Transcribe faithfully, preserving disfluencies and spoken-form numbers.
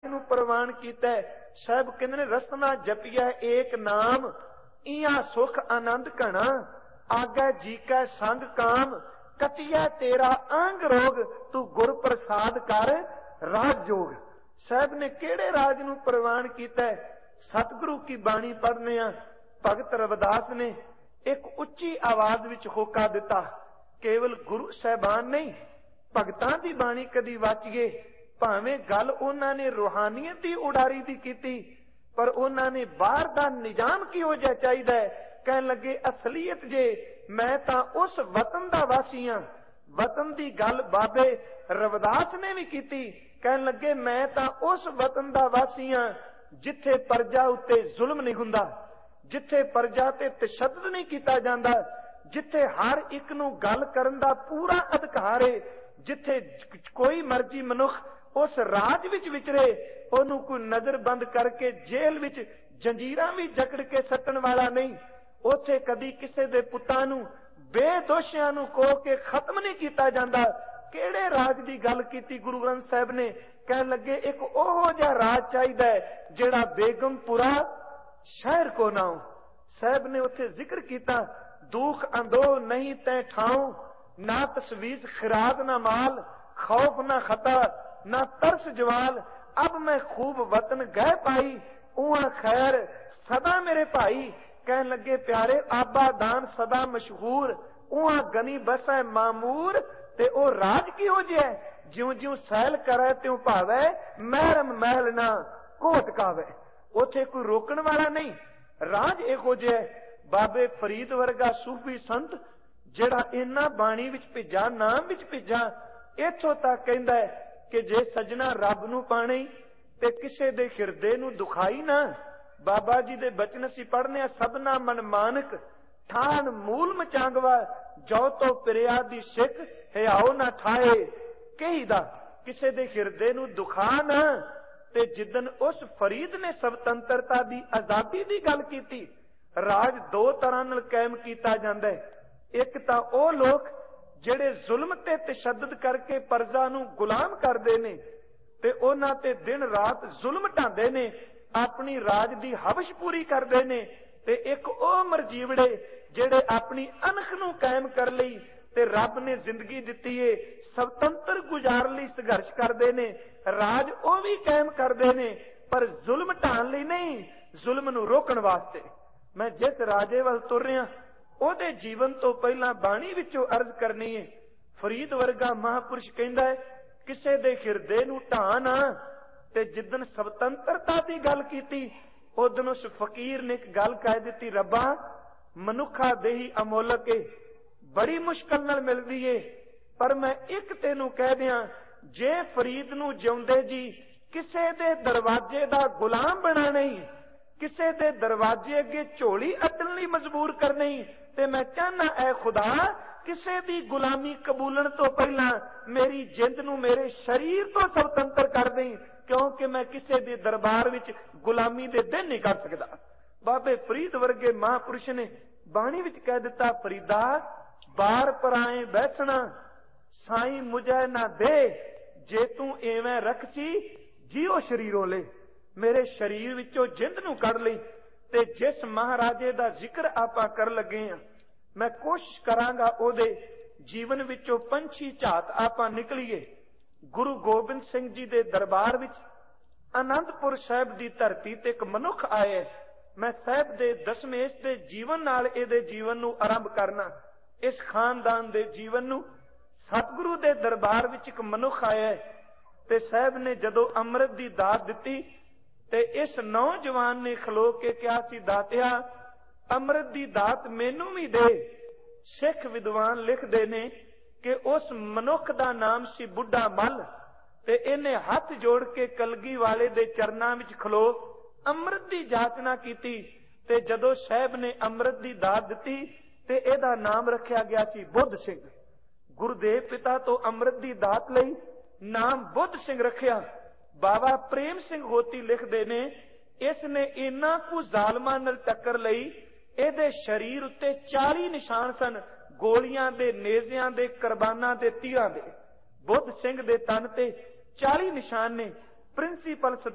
ਨੂੰ ਪ੍ਰਵਾਨ ਕੀਤਾ। ਸਾਹਿਬ ਕਹਿੰਦੇ ਨੇ ਰਸਨਾ ਜਪਿਆ ਏਕ ਨਾਮ, ਇਆਂ ਸੁਖ ਆਨੰਦ ਘਣਾ, ਆਗੈ ਜੀ ਕੈ ਸੰਗ ਕਾਮ, ਕਤੀਐ ਤੇਰਾ ਅੰਗ ਰੋਗ, ਤੂੰ ਗੁਰ ਪ੍ਰਸਾਦ ਕਰ ਰਾਜ ਜੋਗ। ਸਾਹਿਬ ਨੇ ਕਿਹੜੇ ਰਾਜ ਨੂੰ ਪ੍ਰਵਾਨ ਕੀਤਾ? ਸਤਿਗੁਰੂ ਕੀ ਬਾਣੀ ਪੜ੍ਹਨੇ ਆ। ਭਗਤ ਰਵਿਦਾਸ ਨੇ ਇੱਕ ਉੱਚੀ ਆਵਾਜ਼ ਵਿੱਚ ਹੋਕਾ ਦਿੱਤਾ, ਕੇਵਲ ਗੁਰੂ ਸਾਹਿਬਾਨ ਨਹੀਂ, ਭਗਤਾਂ ਦੀ ਬਾਣੀ ਕਦੀ ਵਾਚੀਏ। ਭਾਵੇਂ ਗੱਲ ਉਹਨਾਂ ਨੇ ਰੂਹਾਨੀਅਤ ਦੀ ਉਡਾਰੀ ਦੀ ਕੀਤੀ, ਪਰ ਉਹਨਾਂ ਨੇ ਬਾਹਰ ਦਾ ਨਿਜ਼ਾਮ ਕਿਹੋ ਜਿਹਾ ਚਾਹੀਦਾ ਹੈ। ਕਹਿਣ ਲੱਗੇ ਅਸਲੀਅਤ ਜੇ ਮੈਂ ਤਾਂ ਉਸ ਵਤਨ ਦਾ ਵਾਸੀ ਹਾਂ। ਵਤਨ ਦੀ ਗੱਲ ਬਾਬੇ ਰਵਿਦਾਸ ਨੇ ਵੀ ਕੀਤੀ। ਕਹਿਣ ਲੱਗੇ ਮੈਂ ਤਾਂ ਉਸ ਵਤਨ ਦਾ ਵਾਸੀ ਹਾਂ ਜਿੱਥੇ ਪ੍ਰਜਾ ਉੱਤੇ ਜ਼ੁਲਮ ਨਹੀਂ ਹੁੰਦਾ, ਜਿੱਥੇ ਪ੍ਰਜਾ ਤੇ ਤਸ਼ੱਦਦ ਨਹੀਂ ਕੀਤਾ ਜਾਂਦਾ, ਜਿੱਥੇ ਹਰ ਇੱਕ ਨੂੰ ਗੱਲ ਕਰਨ ਦਾ ਪੂਰਾ ਅਧਿਕਾਰ ਹੈ, ਜਿੱਥੇ ਕੋਈ ਮਰਜ਼ੀ ਮਨੁੱਖ ਉਸ ਰਾਜ ਵਿੱਚ ਵਿਚਰੇ, ਉਹਨੂੰ ਕੋਈ ਨਜ਼ਰਬੰਦ ਕਰਕੇ ਜੇਲ੍ਹ ਵਿੱਚ ਜੰਜੀਰਾਂ ਵੀ ਜਕੜ ਕੇ ਸੱਟਣ ਵਾਲਾ ਨਹੀਂ। ਉੱਥੇ ਕਦੀ ਕਿਸੇ ਦੇ ਪੁੱਤਾਂ ਨੂੰ ਬੇਦੋਸ਼ੀਆਂ ਨੂੰ ਕੋਹ ਕੇ ਖਤਮ ਨਹੀਂ ਕੀਤਾ ਜਾਂਦਾ। ਕਿਹੜੇ ਰਾਜ ਦੀ ਗੱਲ ਕੀਤੀ ਗੁਰੂ ਗ੍ਰੰਥ ਸਾਹਿਬ ਨੇ? ਕਹਿਣ ਲੱਗੇ ਇੱਕ ਉਹੋ ਜਿਹਾ ਰਾਜ ਚਾਹੀਦਾ ਹੈ ਜਿਹੜਾ ਬੇਗਮਪੁਰਾ ਸ਼ਹਿਰ ਕੋ ਨਾਉ। ਸਾਹਿਬ ਨੇ ਉੱਥੇ ਜ਼ਿਕਰ ਕੀਤਾ, ਦੁੱਖ ਅੰਦੋ ਨਹੀਂ ਤੈ ਠਾਉ, ਨਾ ਤਸਵੀਜ਼ ਖਿਰਾਦ ਨਾ ਮਾਲ, ਖੌਫ ਨਾ ਖਤਾ ਨਾ ਤਰਸ ਜਵਾਲ, ਅਬ ਮੈਂ ਖੂਬ ਵਤਨ ਗਹਿ ਪਾਈ, ਉਹਾਂ ਖੈਰ ਸਦਾ ਮੇਰੇ ਭਾਈ। ਕਹਿਣ ਲੱਗੇ ਪਿਆਰੇ ਆਬਾ ਦਾਨ ਸਦਾ ਮਸ਼ਹੂਰ, ਉਹਾਂ ਗਨੀ ਬਸੈ ਮਾਮੂਰ। ਤੇ ਉਹ ਰਾਜ ਕਿਹੋ ਜਿਹਾ? ਜਿਉਂ ਜਿਉਂ ਸੈਲ ਕਰੇ ਤਿਉਂ ਭਾਵੈ, ਮਹਿਰਮ ਮਹਿਲ ਨਾ ਕੋਟ ਕਾਵੇ। ਉੱਥੇ ਕੋਈ ਰੋਕਣ ਵਾਲਾ ਨਹੀਂ। ਰਾਜ ਇਹੋ ਜਿਹਾ। ਬਾਬੇ ਫਰੀਦ ਵਰਗਾ ਸੂਫੀ ਸੰਤ ਜਿਹੜਾ ਇਹਨਾਂ ਬਾਣੀ ਵਿੱਚ ਭੇਜਾ, ਨਾਮ ਵਿੱਚ ਭੇਜਾ, ਇੱਥੋਂ ਤੱਕ ਕਹਿੰਦਾ ਹੈ ਕਿ ਜੇ ਸਜਣਾ ਰੱਬ ਨੂੰ ਪਾਣੀ ਤੇ ਕਿਸੇ ਦੇ ਹਿਰਦੇ ਨੂੰ ਦੁਖਾਈ ਨਾ। ਬਾਬਾ ਜੀ ਦੇ ਬਚਨ ਅਸੀਂ ਪੜ੍ਹਨੇ ਆ, ਸਭਨਾ ਮਨ ਮਾਨਕ ਠਾਣ ਮੂਲ ਮਚਾਂਗਵਾ, ਜੋ ਤੋਂ ਪਿਰਿਆ ਦੀ ਸਿੱਖ ਹਿਆਓ ਨਾ ਠਾਏ ਕਹੀ ਦਾ। ਕਿਸੇ ਦੇ ਹਿਰਦੇ ਨੂੰ ਦੁਖਾ ਨਾ। ਤੇ ਜਿੱਦਨ ਉਸ ਫਰੀਦ ਨੇ ਸਵਤੰਤਰਤਾ ਦੀ ਆਜ਼ਾਦੀ ਦੀ ਗੱਲ ਕੀਤੀ, ਰਾਜ ਦੋ ਤਰ੍ਹਾਂ ਨਾਲ ਕਾਇਮ ਕੀਤਾ ਜਾਂਦਾ ਹੈ। ਇੱਕ ਤਾਂ ਉਹ ਲੋਕ ਜਿਹੜੇ ਜ਼ੁਲਮ ਤੇ ਤਸ਼ੱਦਦ ਕਰਕੇ ਪ੍ਰਜਾ ਨੂੰ ਗੁਲਾਮ ਕਰਦੇ ਨੇ ਤੇ ਉਹਨਾਂ ਤੇ ਦਿਨ ਰਾਤ ਜ਼ੁਲਮ ਢਾਉਂਦੇ ਨੇ, ਆਪਣੀ ਰਾਜ ਦੀ ਹਵਸ਼ ਪੂਰੀ ਕਰਦੇ ਨੇ। ਤੇ ਇੱਕ ਉਹ ਮਰਜੀਵੜੇ ਜਿਹੜੇ ਆਪਣੀ ਅਣਖ ਨੂੰ ਕਾਇਮ ਕਰ ਲਈ ਤੇ ਰੱਬ ਨੇ ਜ਼ਿੰਦਗੀ ਦਿੱਤੀ ਏ, ਸਵਤੰਤਰ ਗੁਜ਼ਾਰਨ ਲਈ ਸੰਘਰਸ਼ ਕਰਦੇ ਨੇ। ਰਾਜ ਉਹ ਵੀ ਕਾਇਮ ਕਰਦੇ ਨੇ, ਪਰ ਜ਼ੁਲਮ ਢਾਉਣ ਲਈ ਨਹੀਂ, ਜ਼ੁਲਮ ਨੂੰ ਰੋਕਣ ਵਾਸਤੇ। ਮੈਂ ਜਿਸ ਰਾਜੇ ਵੱਲ ਤੁਰ ਰਿਹਾ ਉਹਦੇ ਜੀਵਨ ਤੋਂ ਪਹਿਲਾਂ ਬਾਣੀ ਵਿੱਚੋਂ ਅਰਜ਼ ਕਰਨੀ ਹੈ। ਫਰੀਦ ਵਰਗਾ ਮਹਾਂਪੁਰਸ਼ ਕਹਿੰਦਾ ਹੈ ਕਿਸੇ ਦੇ ਹਿਰਦੇ ਨੂੰ ਢਾਹ ਨਾ। ਤੇ ਜਿੱਦਣ ਸਵਤੰਤਰਤਾ ਦੀ ਗੱਲ ਕੀਤੀ ਉਦਨ ਉਸ ਫਕੀਰ ਨੇ ਇੱਕ ਗੱਲ ਕਹਿ ਦਿੱਤੀ, ਰੱਬਾ ਮਨੁੱਖਾ ਦੇਹੀ ਅਮੋਲਕ ਏ, ਬੜੀ ਮੁਸ਼ਕਲ ਨਾਲ ਮਿਲਦੀ ਏ, ਪਰ ਮੈਂ ਇੱਕ ਤੈਨੂੰ ਕਹਿ ਦਿਆਂ, ਜੇ ਫਰੀਦ ਨੂੰ ਜਿਉਂਦੇ ਜੀ ਕਿਸੇ ਦੇ ਦਰਵਾਜ਼ੇ ਦਾ ਗੁਲਾਮ ਬਣਾ ਨਹੀਂ, ਕਿਸੇ ਦੇ ਦਰਵਾਜ਼ੇ ਅੱਗੇ ਝੋਲੀ ਅੱਟਣ ਲਈ ਮਜਬੂਰ ਕਰ ਨਹੀਂ, ਤੇ ਮੈਂ ਚਾਹਨਾ ਐ ਖੁਦਾ ਕਿਸੇ ਦੀ ਗੁਲਾਮੀ ਕਬੂਲਣ ਤੋਂ ਪਹਿਲਾਂ ਮੇਰੀ ਜਿੰਦ ਨੂੰ ਮੇਰੇ ਸਰੀਰ ਤੋਂ ਸੁਤੰਤਰ ਕਰ ਦੇਈ, ਕਿਉਂਕਿ ਮੈਂ ਕਿਸੇ ਦੇ ਦਰਬਾਰ ਵਿੱਚ ਗੁਲਾਮੀ ਦੇ ਦਿਨ ਨਹੀਂ ਕਰ ਸਕਦਾ। ਬਾਬੇ ਫਰੀਦ ਵਰਗੇ ਮਹਾਂਪੁਰਸ਼ ਨੇ ਬਾਣੀ ਵਿੱਚ ਕਹਿ ਦਿੱਤਾ, ਫਰੀਦਾ ਬਾਰ ਪਰਾਏ ਬੈਸਣਾ ਸਾਈਂ ਮੁਝੇ ਨਾ ਦੇ, ਜੇ ਤੂੰ ਐਵੇਂ ਰੱਖੀ ਜੀਓ ਸ਼ਰੀਰੋਂ ਲੈ, ਮੇਰੇ ਸਰੀਰ ਵਿੱਚੋਂ ਜਿੰਦ ਨੂੰ ਕੱਢ ਲਈ। ਤੇ ਜਿਸ ਮਹਾਰਾਜੇ ਦਾ ਜ਼ਿਕਰ ਆਪਾਂ ਕਰਨ ਲੱਗੇ ਹਾਂ, ਮੈਂ ਕੋਸ਼ਿਸ਼ ਕਰਾਂਗਾ ਉਹਦੇ ਜੀਵਨ ਵਿੱਚੋਂ ਪੰਛੀ ਝਾਤ ਆਪਾਂ ਨਿਕਲੀਏ। ਗੁਰੂ ਗੋਬਿੰਦ ਸਿੰਘ ਜੀ ਦੇ ਦਰਬਾਰ ਵਿੱਚ ਅਨੰਦਪੁਰ ਸਾਹਿਬ ਦੀ ਧਰਤੀ ਤੇ ਇੱਕ ਮਨੁੱਖ ਆਇਆ। ਮੈਂ ਸਾਹਿਬ ਦੇ ਦਸਮੇਸ਼ ਦੇ ਜੀਵਨ ਨਾਲ ਇਹਦੇ ਜੀਵਨ ਨੂੰ ਆਰੰਭ ਕਰਨਾ, ਇਸ ਖਾਨਦਾਨ ਦੇ ਜੀਵਨ ਨੂੰ। ਸਤਿਗੁਰੂ ਦੇ ਦਰਬਾਰ ਵਿੱਚ ਇੱਕ ਮਨੁੱਖ ਆਇਆ ਤੇ ਸਾਹਿਬ ਨੇ ਜਦੋਂ ਅੰਮ੍ਰਿਤ ਦੀ ਦਾਤ ਦਿੱਤੀ ਤੇ ਇਸ ਨੌਜਵਾਨ ਨੇ ਖਲੋ ਕੇ ਕਿਹਾ ਸੀ, ਦਾਤਿਆ ਅੰਮ੍ਰਿਤ ਦੀ ਦਾਤ ਮੈਨੂੰ ਵੀ ਦੇ। ਸਿੱਖ ਵਿਦਵਾਨ ਲਿਖਦੇ ਨੇ ਕਿ ਉਸ ਮਨੁੱਖ ਦਾ ਨਾਮ ਸੀ ਬੁੱਢਾ ਮੱਲ, ਤੇ ਇਹਨੇ ਹੱਥ ਜੋੜ ਕੇ ਕਲਗੀ ਵਾਲੇ ਦੇ ਚਰਨਾਂ ਵਿੱਚ ਖਲੋ ਅੰਮ੍ਰਿਤ ਦੀ ਜਾਚਨਾ ਕੀਤੀ। ਤੇ ਜਦੋਂ ਸਾਹਿਬ ਨੇ ਅੰਮ੍ਰਿਤ ਦੀ ਦਾਤ ਦਿੱਤੀ ਤੇ ਇਹਦਾ ਨਾਮ ਰੱਖਿਆ ਗਿਆ ਸੀ ਬੁੱਧ ਸਿੰਘ। ਗੁਰਦੇਵ ਪਿਤਾ ਤੋਂ ਅੰਮ੍ਰਿਤ ਦੀ ਦਾਤ ਲਈ ਨਾਮ ਬੁੱਧ ਸਿੰਘ ਰੱਖਿਆ। ਬਾਬਾ ਪ੍ਰੇਮ ਸਿੰਘ ਹੋਤੀ ਲਿਖਦੇ ਨੇ, ਇਸ ਨੇ ਇੰਨਾ ਕੁ ਜ਼ਾਲਮਾਂ ਨਾਲ ਟੱਕਰ ਲਈ, ਇਹਦੇ ਸਰੀਰ ਉੱਤੇ ਚਾਲੀ ਨਿਸ਼ਾਨ ਸਨ, ਗੋਲੀਆਂ ਦੇ, ਨੇਜ਼ਿਆਂ ਦੇ, ਕੁਰਬਾਨਾਂ ਦੇ, ਤੀਰਾਂ ਦੇ। ਬੁੱਧ ਸਿੰਘ ਦੇ ਤਨ ਤੇ ਚਾਲੀ ਨਿਸ਼ਾਨ ਨੇ। ਪ੍ਰਿੰਸੀਪਲ